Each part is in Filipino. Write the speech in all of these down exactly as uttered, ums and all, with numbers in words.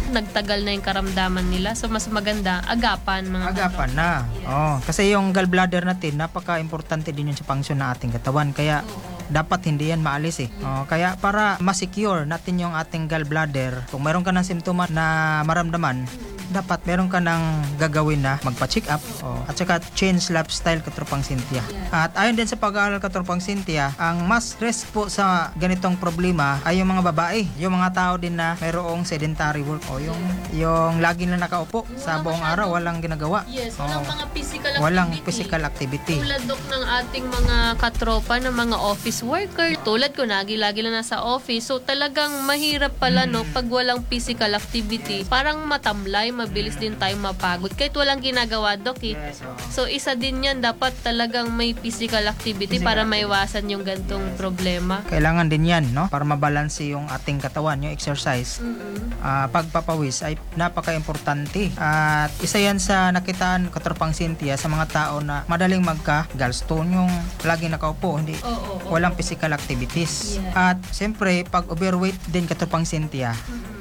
nagtagal na yung karamdaman nila. So mas maganda, agapan mga Agapan katropa. na. Yes. Oh, kasi yung gallbladder natin, napaka-importante din yun sa function ng ating katawan. Kaya dapat hindi yan maalis eh. Oh, kaya para ma-secure natin yung ating gallbladder, kung meron ka ng simptoma na maramdaman, dapat meron ka ng gagawin na magpa-check up oh, at saka change lifestyle katropang Cynthia. At ayon din sa pag-aaral katropang Cynthia, ang mas risk po sa ganitong problema ay yung mga babae, yung mga tao din na mayroong sedentary work o yung yung lagi na nakaupo sa buong araw, walang ginagawa. Yes, walang Oh, mga physical activity. walang physical activity. Tulad dok ng ating mga katropa ng mga office worker. Tulad ko, lagi-lagi lang nasa office. So talagang mahirap pala no pag walang physical activity. Parang matamlay, mabilis din tayo mapagod. Kahit walang ginagawa, Dok, eh. Yes, oh. So, isa din yan. Dapat talagang may physical activity Physical para activity. maiwasan yung gantong problema. Kailangan din yan, no? Para mabalanse yung ating katawan, yung exercise. Mm-mm. Ah, pagpapawis ay napaka-importante. At isa yan sa nakitaan katropang Cynthia sa mga tao na madaling magka-gallstone, yung laging nakaupo, hindi Oo, oo. walang physical activities. Yeah. At siyempre, pag overweight din katropang Cynthia,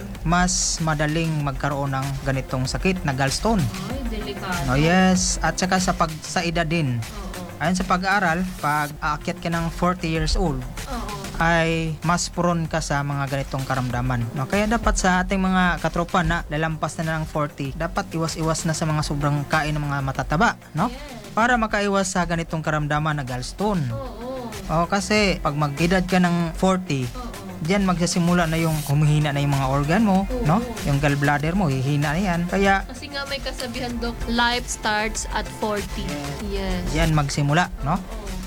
mas madaling magkaroon ng ganitong sakit na gallstone. Ay, delikado. Oh, yes. At saka sa pag sa edad din. Oo. Ayon sa pag-aaral, pag aakyat ka ng forty years old, Oo. ay mas prone ka sa mga ganitong karamdaman. No? Kaya dapat sa ating mga katropa na lalampas na ng forty, dapat iwas-iwas na sa mga sobrang kain ng mga matataba, no? Para makaiwas sa ganitong karamdaman na gallstone. Oo. O kasi pag mag-edad ka ng forty, diyan magsasimula na yung humihina na yung mga organ mo, no? Yung gallbladder mo, hihina na yan. Kaya Kasi nga may kasabihan, Dok, life starts at forty. Yes. diyan magsimula, no?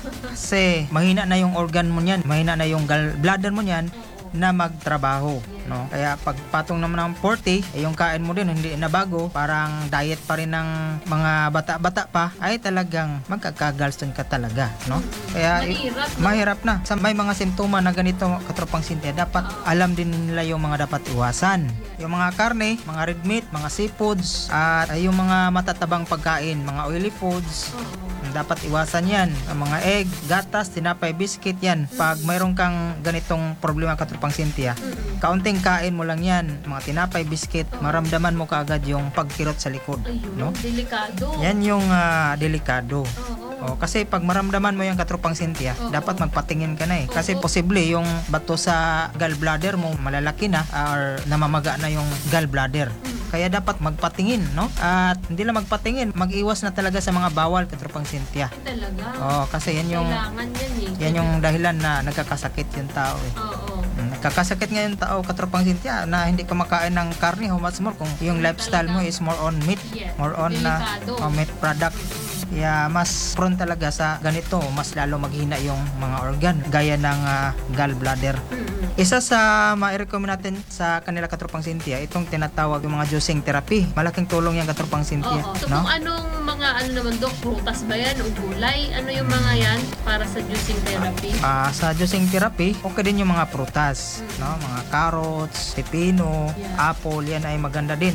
Kasi mahina na yung organ mo niyan, mahina na yung gallbladder mo niyan na magtrabaho, no? Kaya pag patong naman ng forty, eh, yung kain mo din hindi na bago, parang diet pa rin ng mga bata-bata pa, ay talagang magkaka-gallstone ka talaga, no? Kaya eh, Mahirap, no? mahirap na. Sa may mga simptoma na ganito katropang Cynthia, dapat alam din nila yung mga dapat iwasan. Yung mga karne, mga red meat, mga seafoods, at ay, yung mga matatabang pagkain, mga oily foods, dapat iwasan yan. Ang mga egg, gatas, tinapay, biscuit yan. Pag mayroon kang ganitong problema katropang Cynthia, kaunting kain mo lang yan. Mga tinapay, biscuit, maramdaman mo kaagad yung pagkirot sa likod. Ayun, No? delikado. Yan yung ah, delikado. Oo. O, kasi pag maramdaman mo yung katropang Cynthia, Oo. dapat magpatingin ka na eh. Kasi Oo. posible yung bato sa gallbladder mo malalaki na or namamaga na yung gallbladder. Kaya dapat magpatingin, no? At hindi lang magpatingin, mag-iwas na talaga sa mga bawal katropang Cynthia. Talaga. Oh, kasi yan yung Kailangan yan eh. yan yung dahilan na nagkakasakit yung tao eh. Oo. Mm, Nagkakasakit nga yung tao katropang Cynthia na hindi ka makain ng karne, how much more kung yung lifestyle mo is more on meat, Yes. more on na Delikado. uh, meat product. Kaya mas prone talaga sa ganito, mas lalo maghina yung mga organ gaya ng ah, gallbladder. Mm-mm. Isa sa ma-recommend natin sa kanila katropang Cynthia, itong tinatawag yung mga juicing therapy. Malaking tulong yan katropang Cynthia, Oo. So no? kung anong mga ano naman, Dok, prutas ba yan o gulay? Ano yung mga yan para sa juicing therapy? Ah, sa juicing therapy, okay din yung mga prutas, no? Mga carrots, pepino, Yeah. apple, yan ay maganda din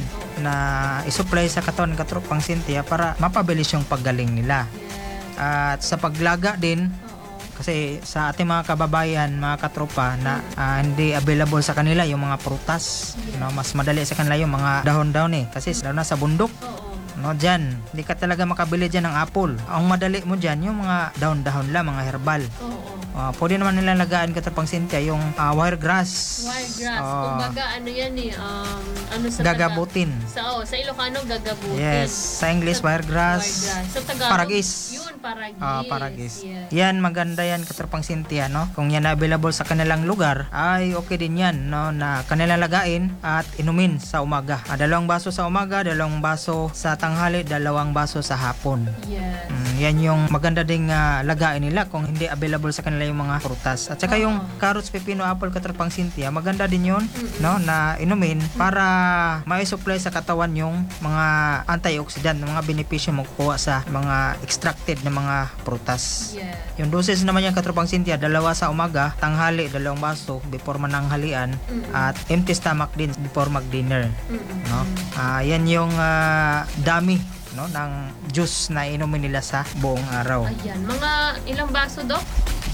na isupply sa katawan ng katropang Cynthia para mapabilis yung paggaling nila. Yes. At sa paglaga din, Oo. kasi sa ating mga kababayan, mga katropa na ah, hindi available sa kanila yung mga prutas, no? Mas madali sa kanila yung mga dahon-dahon eh, kasi lalo na sa bundok, Oo. no, dyan, hindi ka talaga makabili dyan ng apple. Ang madali mo dyan, yung mga dahon-dahon lang, mga herbal. Oo. Ah, pwede naman nila lagaan katropang Cynthia yung ah, wiregrass. Wiregrass. Ah, Kumbaga, ano yan eh, um, ano sa gagabutin. Taga- sa, oh, sa Ilocano, gagabutin. Yes, sa English, wiregrass. Wiregrass. Sa Tagalog, Paragis. Yun, paragis. Ah, paragis. Yes. Yan, maganda yan katropang Cynthia, no? Kung yan na available sa kanilang lugar, ay okay din yan, no? Na kanilang lagain at inumin sa umaga. Ah, dalawang baso sa umaga, dalawang baso sa tanghali, dalawang baso sa hapon. Yes. Mm, yan yung maganda ding ah, lagain nila kung hindi available sa kanila yung mga prutas. At saka yung carrots, pepino, apple, katropang Cynthia, maganda din yun, no? Na inumin para ma-supply sa katawan yung mga antioxidant, mga benepisyo makukuha sa mga extracted na mga prutas. Yes. Yung doses naman yung katropang Cynthia, dalawa sa umaga, tanghali, dalawang baso before mananghalian, at empty stomach din before mag-dinner, Mm-mm. no? Ah, yan yung ah, dami, no, ng juice na inumin nila sa buong araw. Ayan. Mga ilang baso, Dok?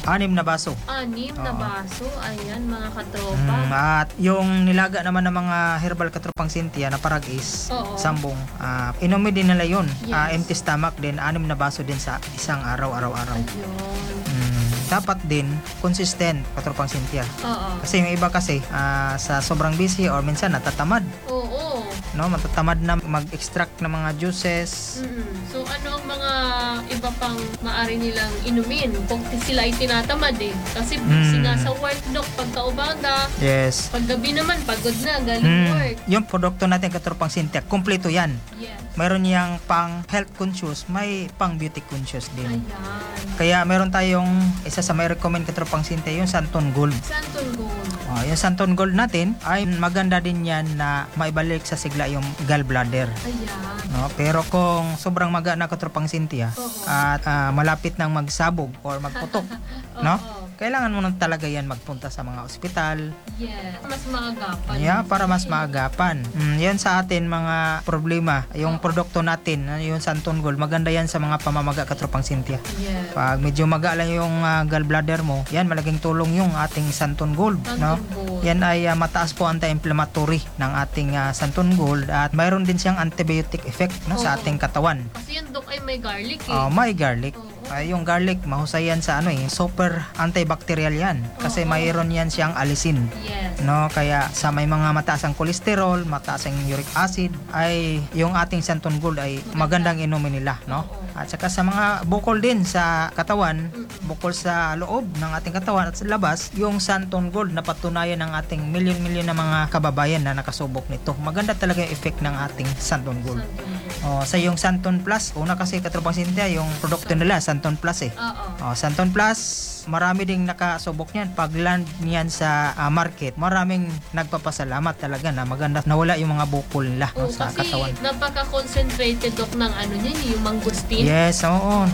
anim na baso. Anim na Oo. baso. Ayan, mga katropa. Mm, at yung nilaga naman ng mga herbal katropang Cynthia na paragis, Oo. sambong, ah, inumin din nila yun. Yes. Ah, empty stomach din, anim na baso din sa isang araw, araw-araw. Ayun. Mm, dapat din consistent katropang Cynthia. Oo. Kasi yung iba kasi ah, sa sobrang busy or minsan natatamad, Oo. no? Matatamad na mag-extract ng mga juices. Mm. So, ano ang mga iba pang maaari nilang inumin kung sila ay tinatamad eh? Kasi busy Mm. nga sa work, Dok, pagka-umaga, Yes. paggabi naman, pagod na, galing Mm, work. yung produkto natin katropang Cynthia, kumpleto yan. Yes. Mayroon niyang pang health conscious, may pang beauty conscious din. Ayan. Kaya meron tayong isa sa may recommend katropang Cynthia, yung Santon Gold. Santon Gold. Oh, yung Santon Gold natin ay maganda din yan na maibalik sa sigla yung gallbladder. Ayan. No? Pero kung sobrang maga na katropang Cynthia Oo. at ah, malapit nang magsabog or magputok, no? Oo. Kailangan mo na talaga yan magpunta sa mga ospital. Yes. Mas maagapan. Yeah, para mas maagapan. Mm, yan sa atin mga problema. Yung produkto natin, ah, yung Santon Gold, maganda yan sa mga pamamaga katropang Cynthia. Yes. Pag medyo maga lang yung ah, gallbladder mo, yan malaking tulong yung ating Santon Gold, no? Santon Gold. Yan ay ah, mataas po anti-inflammatory ng ating ah, Santon Gold at mayroon din siyang antibiotic effect, no, sa Oo. ating katawan. Kasi yung Dok ay may garlic eh. Ah, may garlic. Oo. Ay, yung garlic, mahusay yan sa ano eh, super antibacterial yan. Kasi Oo. mayroon yan siyang alisin. Yes. No, kaya sa may mga mataas ang kolesterol, mataas ang uric acid, ay yung ating Santon Gold ay magandang inumin nila, no? Oo. At saka sa mga bukol din sa katawan, Mm-mm. bukol sa loob ng ating katawan at sa labas, yung Santon Gold na patunayan ng ating milyon-milyon na mga kababayan na nakasubok nito. Maganda talaga yung effect ng ating Santon Gold. Santon Gold. Oh, sa yung Santon Plus, una kasi katropang Cynthia, yung produkto nila Santon Plus eh. Oo. Oh, Santon Plus, marami ding nakasubok niyan. Pag land niyan sa ah, market, maraming nagpapasalamat talaga na maganda nawala yung mga bukol nila, no, Oo, sa kasi katawan. napaka-concentrated, Dok, ng ano niyan, yung mangustin. Yes, oo.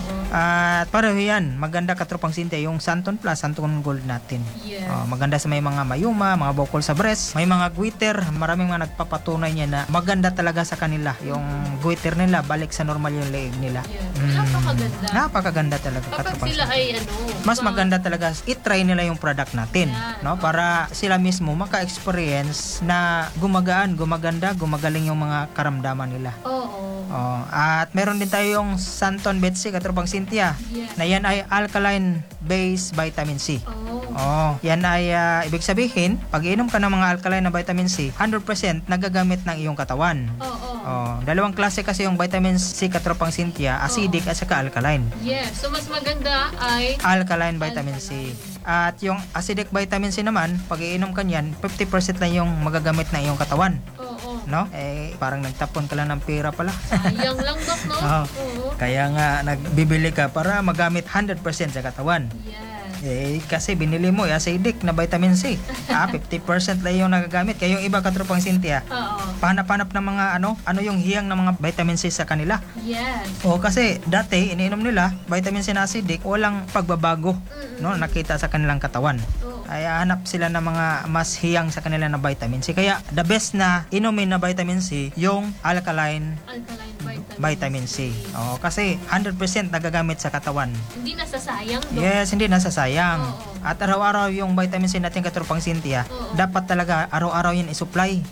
At pareho yan, maganda katropang Cynthia, yung Santon Plus, Santon Gold natin. Yes. Oh, maganda sa may mga mayuma, mga bukol sa breast, may mga goiter, maraming mga nagpapatunay niya na maganda talaga sa kanila. Yung goiter nila, balik sa normal yung leeg nila. Yes. Mm. Napakaganda. Napakaganda talaga Kapag katropang sila Cynthia. ay ano, Mas ma- maganda talaga i-try nila yung product natin, Yan. no, para sila mismo maka-experience na gumagaan, gumaganda, gumagaling yung mga karamdaman nila. Oo. Oh, at meron din tayo yung Santon Betsy katropang Cynthia, Yes. na yan ay alkaline based vitamin C. Oh. Oh, yan ay ah, ibig sabihin, pag iinom ka ng mga alkaline na vitamin C, one hundred percent nagagamit ng iyong katawan. Oo. Oh, dalawang klase kasi yung vitamin C katropang Cynthia, acidic at saka alkaline. Yes. So, mas maganda ay Alkaline vitamin C. At yung acidic vitamin C naman, pag iinom ka niyan, fifty percent lang yung magagamit ng iyong katawan. oo. No? Eh, parang nagtapon ka lang ng pera pala. Sayang lang, Dok, no? Oo. Oo. Kaya nga, nagbibili ka para magamit one hundred percent sa katawan. Yes. Eh, kasi binili mo, eh, acidic na vitamin C. Ah, fifty percent lang yung nagagamit. Kaya yung iba katropang Cynthia, Oo. pahanap-hanap ng mga ano, ano yung hiyang ng mga vitamin C sa kanila. Yes. O kasi dati iniinom nila vitamin C na acidic, walang pagbabago, Mm-mm. no, nakita sa kanilang katawan. Oo. Ay hanap sila ng mga mas hiyang sa kanila na vitamin C. Kaya the best na inumin na vitamin C, yung alkaline Alkaline vitamin, vitamin C. O kasi one hundred percent nagagamit sa katawan. Hindi nasasayang, Dok. Yes, hindi nasasayang. Oo. At araw-araw yung vitamin C natin katropang Cynthia, Oo. dapat talaga araw-araw yan isupply.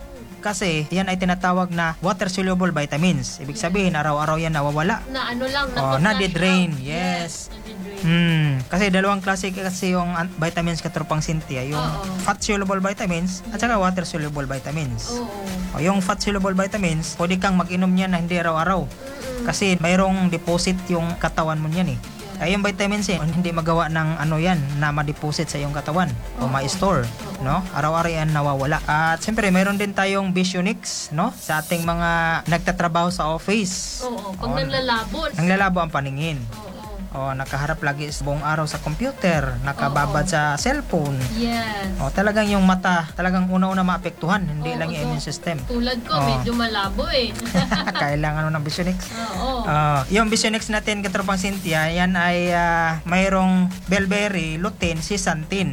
Kasi yan ay tinatawag na water-soluble vitamins. Ibig sabihin, araw-araw yan nawawala. Na ano lang, Oh, na-flash nadidrain, out. yes. nadidrain. Hmm, kasi dalawang klase kasi yung an- vitamins katropang Cynthia, yung Oo. fat-soluble vitamins at saka water-soluble vitamins. Oo. O, yung fat-soluble vitamins, pwede kang mag-inom niyan na hindi araw-araw. Mm-mm. Kasi mayroong deposit yung katawan mo niyan eh. Ay yung vitamin C, hindi magawa ng ano yan na ma-deposit sa iyong katawan o Oo. ma-store, Oo. no? Araw-araw yan nawawala. At siyempre, mayroon din tayong Visionix, no? Sa ating mga nagtatrabaho sa office. Oo. Pag Oo. nanlalabon. Nanglalabo ang paningin. Oo. O nakaharap lagi sa buong araw sa computer, nakababad Oo. sa cellphone. Yes. O talagang yung mata, talagang una-una maapektuhan, hindi Oo, lang yung Dok. immune system. Tulad ko, Oo. medyo malabo eh. Kailangan mo ng Visionix. Oo. Ah, yung Visionix natin katropang Cynthia, yan ay ah, mayroong Belberry, Lutein, Zeaxanthin. Yes.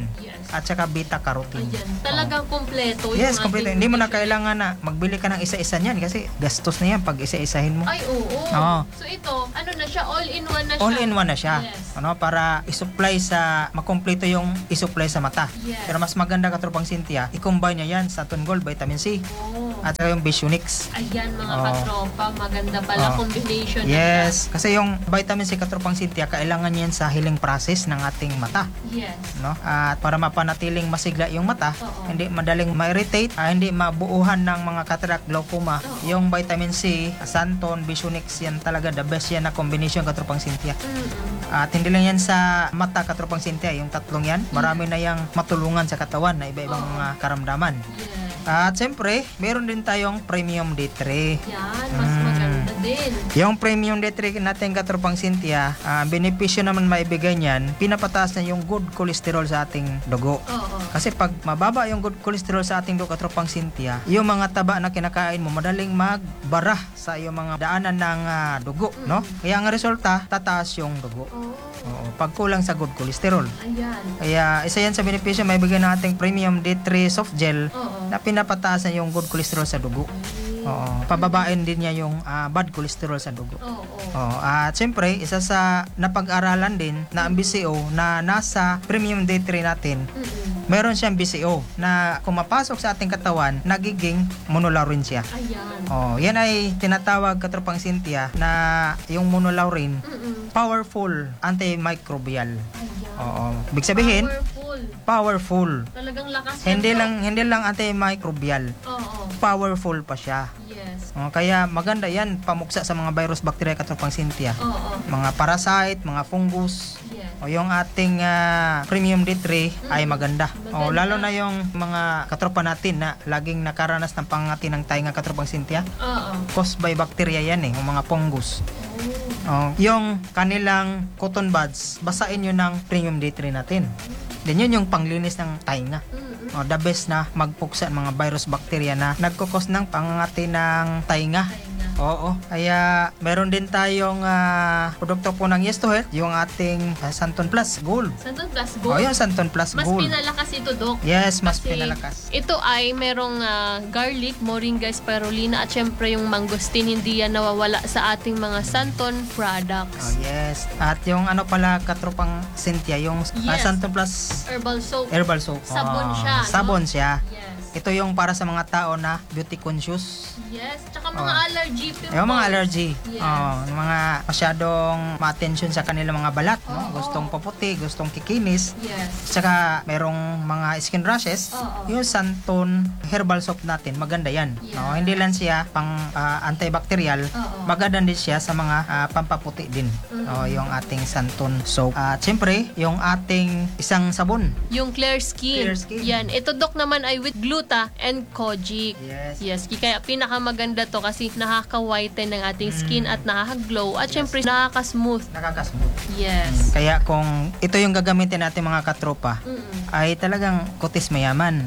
at saka beta carotene. Ayan. Talagang kompleto yung Yes, kompleto. ating Hindi mo na nutrition. kailangan na magbili ka ng isa-isa niyan kasi gastos na yan pag isa-isahin mo. Ay, oo. Oo. So ito, ano na siya, all-in-one na siya. All in one na siya. Yes. Ano, para i-supply sa makumpleto yung i-supply sa mata. Yes. Pero mas maganda katropang Cynthia, i-combine niya yan sa Santon Gold, vitamin C Oh. at saka yung Visionix. Ayan mga Oo. katropa, maganda pala Oo. combination. na Yes, kasi yung vitamin C katropang Cynthia, kailangan yan sa healing process ng ating mata. siya. Yes. No? At para mapanatiling masigla yung mata, Oo. hindi madaling ma-irritate, ah, hindi mabuuhan ng mga cataract, glaucoma, Oo. yung vitamin C, Santon, Visionix, yan talaga the best yan na combination katropang Cynthia. Mm-mm. At hindi lang yan sa mata katropang Cynthia, yung tatlong yan, marami na yang matulungan sa katawan na iba-ibang Oo. mga karamdaman. Yes. At siyempre, meron din tayong Premium D three. Yan, mas Mm. maganda din. Yung Premium D three natin katropang Cynthia, ah, benepisyo naman maibigay niyan, pinapataas na yung good cholesterol sa ating dugo. Oo. Kasi pag mababa yung good cholesterol sa ating dugo katropang Cynthia, yung mga taba na kinakain mo madaling magbara sa yung mga daanan ng ah, dugo, no? Kaya ang resulta, tataas yung dugo. Oh. Oo, pag kulang sa good cholesterol. Ayan. Kaya isa yan sa benepisyo may bigyan ng ating Premium D three soft gel Oo. na pinapataas na yung good cholesterol sa dugo. Oo, pababain din niya yung ah, bad cholesterol sa dugo. Oo. Oo, at siyempre, isa sa napag-aralan din na ang B C O na nasa Premium D three natin, Mm-mm. meron siyang B C O na kung mapasok sa ating katawan, nagiging monolaurin siya. Ayan. Oh, yan ay tinatawag katropang Cynthia na yung monolaurin, Mm-mm. powerful antimicrobial. Ayan. Oo, ibig sabihin, Powerful. powerful. Talagang lakas. Hindi yan, lang hindi lang antimicrobial, no? Oo. powerful pa siya. Yes. Oh, kaya maganda yan pamuksa sa mga virus, bacteria katropang Cynthia. Oo. Mga parasite, mga fungus. Yes. O yung ating ah, Premium D three ay maganda. O Maganda. lalo na yung mga katropa natin na laging nakaranas ng pangati ng tainga katropang Cynthia. Oo. Caused by bacteria yan eh, yung mga fungus. Oh. O, yung kanilang cotton buds, basain nyo ng Premium D three natin. Then yun yung panglinis ng tainga. Mm-mm. O, the best na magpuksa ng mga virus, bacteria na nagkukos ng pangangati ng tainga. Ay na. Oo. Kaya meron din tayong ah, produkto po ng Yes to Health, yung ating ah, Santon Plus Gold. Santon Plus O, Gold. yung Santon Plus Mas Gold. pinalakas ito, Dok. Yes, mas Kasi pinalakas. ito ay merong ah, garlic, moringa, spirulina at syempre yung mangosteen, hindi yan nawawala sa ating mga Santon Oh, products. yes. At yung ano pala katropang Cynthia, yung ah, Yes. Santon Plus Herbal soap. Herbal Soap. Sabon Oh, siya, no? Sabon siya. Yes. Ito yung para sa mga tao na beauty conscious. Yes. Tsaka mga Oh. allergy pimples. Yung mga allergy. Yes. Oh, yung mga masyadong ma-attention sa kanilang mga balat, no? Oo. Gustong paputi, gustong kikinis. Yes. Tsaka merong mga skin rashes, Oo. yung Santon herbal soap natin, maganda yan. Yeah. No, hindi lang siya pang ah, antibacterial, Oo. maganda din siya sa mga ah, pampaputi din. Mm. No, yung ating Santon soap. At siyempre, yung ating isang sabon. Yung clear skin. Clear skin. Yan. Ito, Dok, naman ay with gluta and kojic. Yes. Yes, kaya pinakamaganda to kasi nakaka-whiten ng ating skin Mm. at nakaka-glow at syempre nakaka-smooth. Nakakasmooth. Yes. Kaya kung ito yung gagamitin natin mga katropa, Mm-mm. ay talagang kutis mayaman.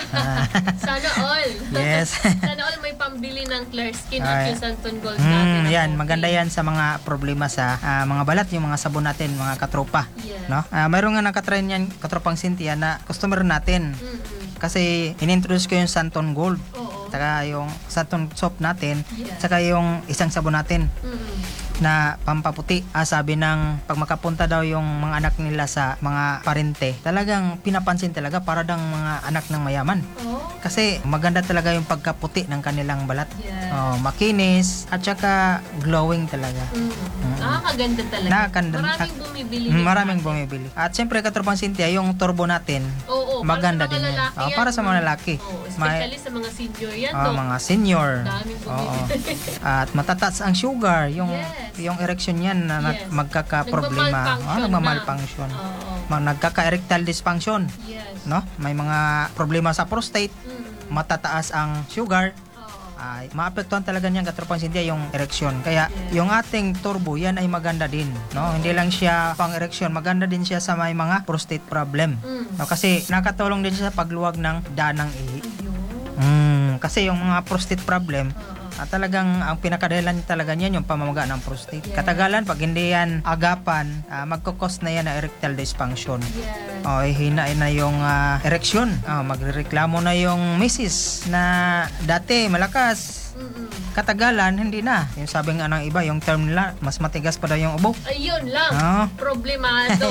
Sana all. Yes. Sana all may pambili ng clear skin at Ay. yung Santon Gold natin. Mm, na yan, coffee. maganda yan sa mga problema sa ah, mga balat, yung mga sabon natin, mga katropa. Yes. No? Ah, mayroon nga nakatry niyan katropang Cynthia na customer natin. Mm-mm. Kasi inintroduce ko yung Santon Gold, Oo. saka yung Santon soap natin, Yes. saka yung isang sabon natin Mm-mm. na pampaputi. Ah, sabi ng pag makapunta daw yung mga anak nila sa mga parente, talagang pinapansin talaga para dang mga anak ng mayaman. Oh. Kasi maganda talaga yung pagkaputi ng kanilang balat. Yes. Oh, makinis at saka glowing talaga. Mm. Nakakaganda talaga. Nakakaganda. Maraming bumibili. Mm, nito maraming natin. bumibili. At siyempre katropang Cynthia, yung turbo natin, Oo, maganda para sa mga din yan. lalaki Oh, yan. para sa mga lalaki. Oo, May- especially sa mga senior yan, oh, Dok. mga senior. Daming Oo. bumibili. At matataas ang sugar, yung Yes. yung erection niyan na nag- Yes. magkaka-problema. Nagmamalfunction Oh, na. nagmamalfunction. Oo. Mag- Nagkaka-erectile dysfunction, Yes. no? May mga problema sa prostate, Mm. matataas ang sugar, Oo. ay maapektuhan talaga niyan katropang Cynthia yung erection. Kaya Yes. yung ating turbo yan ay maganda din, no? Hindi lang siya pang erection, maganda din siya sa may mga prostate problem. Mm. No, kasi nakatulong din siya sa pagluwag ng danang ihi. Ayun. Mm, kasi yung mga prostate problem, Oo. ah, talagang ang pinakadahilan talaga niyan yung pamamaga ng prostate. Yes. Katagalan pag hindi yan agapan, ah, magkukos na yan na erectile dysfunction. Yes. O, eh, hina na yung ah, ereksyon. O, magrereklamo na yung misis na dati malakas. Mm-mm. Katagalan, hindi na. Yung sabi nga ng iba, yung term nila, mas matigas pa daw yung ubo. Ayun lang. Oo. Problemado.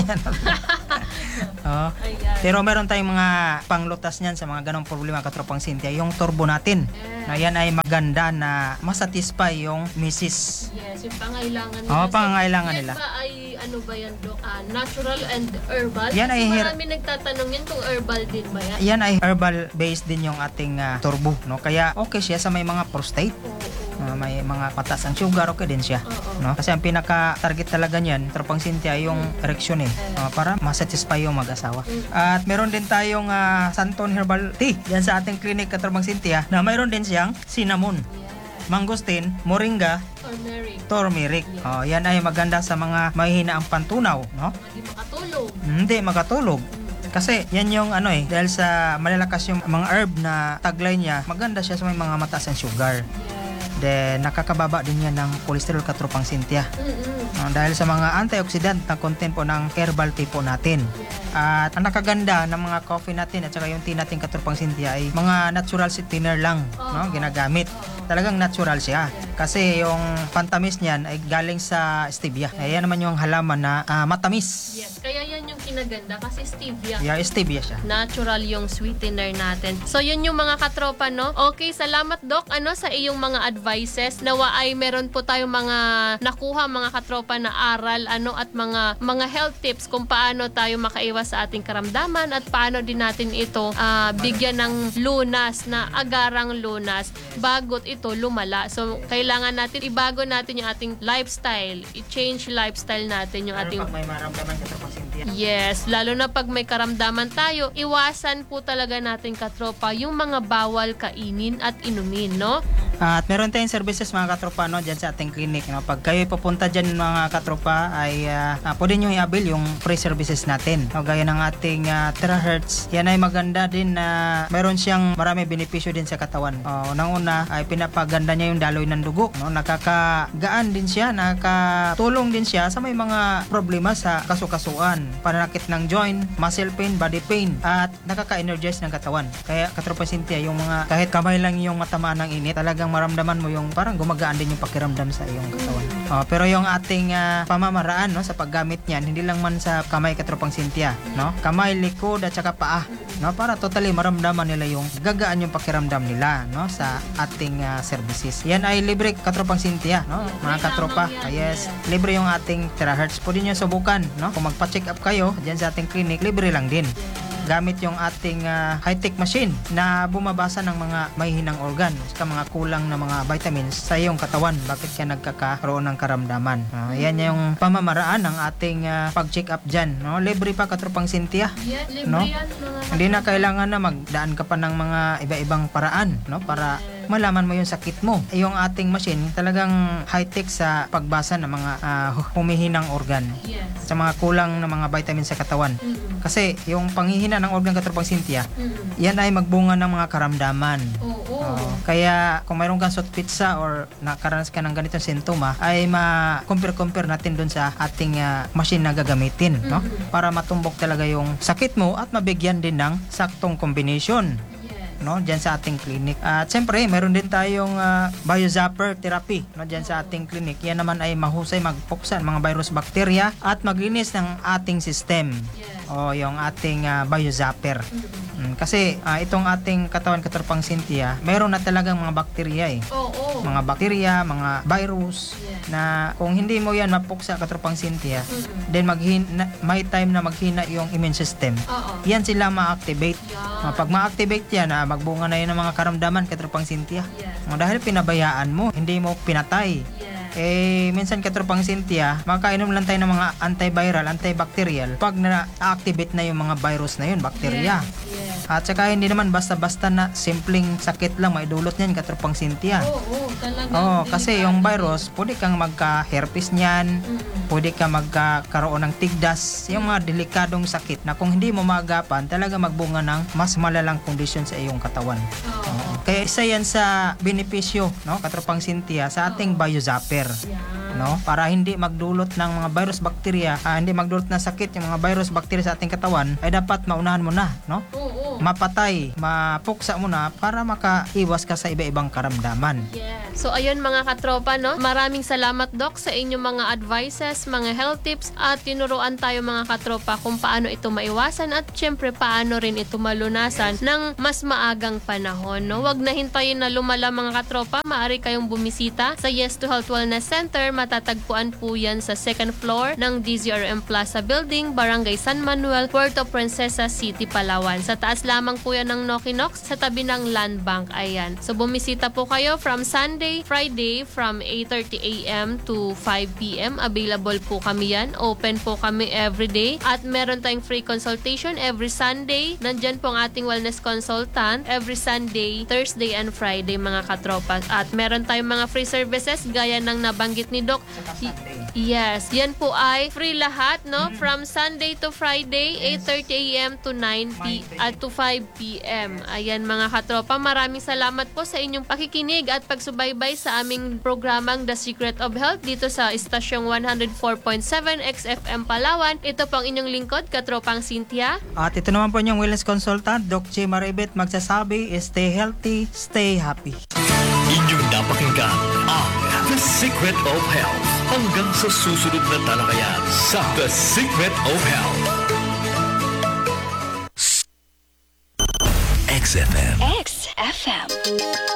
Oo. Ayan. Pero meron tayong mga panglutas niyan sa mga ganong problema, katropang Cynthia. Yung turbo natin, na yan ay maganda na masatisfy yung misis. Yes, yung pangailangan nila. Oo, pangangailangan So, nila. Yan ba ay ano ba yan, Doc? Ah, natural and herbal? Yan Kasi ay her- marami nagtatanong yan kung herbal din ba yan? Yan ay herbal based din yung ating ah, turbo, no? Kaya okay siya sa may mga prostate. Oo. Uh, may mga patas ang sugar, okay din siya. Oo. No? Kasi ang pinaka-target talaga niyan, tropang Cynthia, yung ereksyon eh. Uh, para masatisfy yung mag-asawa. At meron din tayong uh, Santon Herbal Tea yan sa ating clinic, katropang Cynthia, na mayroon din siyang cinnamon, Yeah. mangosteen, moringa, Or Mary. turmeric. Oh, yan ay maganda sa mga mahihina ang pantunaw, no? Hindi makatulog. Hindi makatulog. Kasi yan yung ano eh, dahil sa malalakas yung mga herb na taglay niya, maganda siya sa may mga mataas ang sugar. Yeah. Then nakakababa din yan ng cholesterol, katropang Cynthia. Mm-mm. Uh, dahil sa mga antioxidant na content po ng herbal tea po natin. At ang nakaganda ng mga coffee natin at saka yung tea natin, katropang Cynthia, ay mga natural sweetener lang, no, ginagamit. Talagang natural siya. Kasi yung pantamis niyan ay galing sa stevia. Ayan naman yung halaman na ah, matamis. Yes, kaya yan yung kinaganda kasi stevia. Yeah, stevia siya. Natural yung sweetener natin. So, yun yung mga katropa, no? Okay, salamat, Doc, ano, sa iyong mga advices. Nawa ay meron po tayong mga nakuha, mga katropa na aral, ano, at mga mga health tips kung paano tayo makaiwas sa ating karamdaman at paano din natin ito ah, bigyan ng lunas, na agarang lunas, bagot ito lumala. So, kailangan natin, ibago natin yung ating lifestyle. I-change lifestyle natin yung ating... Pero pag may maramdaman, katropang Cynthia, Yes, lalo na pag may karamdaman tayo, iwasan po talaga natin, katropa, yung mga bawal kainin at inumin, no? At meron tayong services, mga katropa, no, dyan sa ating clinic. No? Pag kayo pupunta dyan, mga katropa, ay uh, uh, pwede nyo i-avail yung free services natin. No? Gaya ng ating uh, terahertz. Yan ay maganda din na meron siyang marami benepisyo din sa katawan. Uh, Unang-una ay pinapaganda niya yung daloy ng dugo. No? Nakakagaan din siya, nakatulong din siya sa may mga problema sa kasukasuan, pananakit ng joint, muscle pain, body pain, at nakaka-energize ng katawan. Kaya, katropang Cynthia, yung mga kahit kamay lang yung matamaan ng init, talagang maramdaman mo yung parang gumagaan din yung pakiramdam sa iyong katawan. Oh, pero yung ating ah, pamamaraan, no, sa paggamit niyan, hindi lang man sa kamay, katropang Cynthia, no? Kamay, likod at saka paa, no? Para totally maramdaman nila yung gagaan yung pakiramdam nila, no, sa ating ah, services. Yan ay libre, katropang Cynthia, no? Mga katropa. Ah, yes, libre yung ating terahertz. Pwede niyo subukan, no? Kung magpa-check up kayo diyan sa ating clinic, libre lang din. Gamit yung ating ah, high-tech machine na bumabasa ng mga mahihinang organ sa mga kulang na mga vitamins sa iyong katawan. Bakit ka nagkakaroon ng karamdaman? Ah, yan yung pamamaraan ng ating ah, pag-check up dyan. No? Libre pa, katropang Cynthia. Yeah, libre No? yan, mga Hindi na kailangan na magdaan ka pa ng mga iba-ibang paraan, no, para malaman mo yung sakit mo. Yung ating machine talagang high-tech sa pagbasa ng mga ah, humihinang organ Yes. sa mga kulang na mga vitamins sa katawan. Mm-mm. Kasi yung panghihina ng organ, katropang Cynthia, Mm-mm. yan ay magbunga ng mga karamdaman. Oo. Oo. Kaya kung mayroon kang soft pizza or nakaranas ka ng ganitong sintoma, ay ma-compare-compare natin dun sa ating ah, machine na gagamitin, no? Para matumbok talaga yung sakit mo at mabigyan din ng saktong combination, Yes. no, diyan sa ating clinic. At siyempre, meron din tayong ah, biozapper therapy, no, diyan sa ating clinic. Yan naman ay mahusay magpuksan mga virus, bacteria at maglinis ng ating system. Yes. O yung ating ah, biozapper. Mm, kasi ah, itong ating katawan, katropang Cynthia, meron na talagang mga bakterya eh. Oo. Mga bakterya, mga virus, Yes. na kung hindi mo yan mapuksa, katropang Cynthia, Mm-mm. then maghin na, may time na maghina yung immune system. Oo. Yan sila ma-activate. Yan. Ah, pag ma-activate yan, ah, magbunga na yun ng mga karamdaman, katropang Cynthia. Yes. Ah, dahil pinabayaan mo, hindi mo pinatay. Yes. Eh, minsan, katropang Cynthia, makakainom lang tayo ng mga antiviral, antibacterial pag na-activate na yung mga virus na yun, bakterya. Yes. At saka hindi naman basta-basta na simpleng sakit lang maidulot niyan, katropang Cynthia. Oo, talaga. Oo, kasi yung virus, pwede kang magka-herpes niyan, pwede ka magkakaroon ng tigdas, yung mga delikadong sakit na kung hindi mo maagapan, talaga magbunga ng mas malalang kondisyon sa iyong katawan. Oo. Kaya isa yan sa benepisyo, no, katropang Cynthia, sa ating biozapper. Yan. no? Para hindi magdulot ng mga virus, bacteria, ah, hindi magdulot ng sakit yung mga virus, bacteria sa ating katawan, ay dapat maunahan mo na, no? Oo. Mapatay, mapuksa mo na para makaiwas ka sa iba-ibang karamdaman. Yes. So ayun mga katropa, no? Maraming salamat Doc sa inyong mga advices, mga health tips at tinuruan tayo mga katropa kung paano ito maiwasan at syempre paano rin ito malunasan ng mas maagang panahon, no? Huwag na hintayin na lumala mga katropa. Maaari kayong bumisita sa Yes to Health Wellness Center. Matatagpuan po yan sa second floor ng D Z R M Plaza Building, Barangay San Manuel, Puerto Princesa City, Palawan. Sa taas lamang po yan ng Nokinox sa tabi ng Land Bank. Ayan. So bumisita po kayo from Sunday, Friday from eight thirty a.m. to five p.m. Available po kami yan. Open po kami everyday at meron tayong free consultation every Sunday. Nandyan po ang ating wellness consultant every Sunday, Thursday and Friday mga katropa. At meron tayong mga free services gaya ng nabanggit ni Doc. Yes, yan po ay free lahat, no? From Sunday to Friday, eight thirty a.m. to nine p at to five p.m. Ayan mga katropa, maraming salamat po sa inyong pakikinig at pagsubaybay sa aming programang The Secret of Health dito sa Estasyong one oh four point seven X F M Palawan. Ito po ang inyong lingkod, Katropang Cynthia. At ito naman po yung wellness consultant, Doc J. Maribet, magsasabi, stay healthy, stay happy. Inyong napakinggan ang The Secret of Health. Hanggang sa susunod na talakayan sa The Secret of Health. X F M. X F M.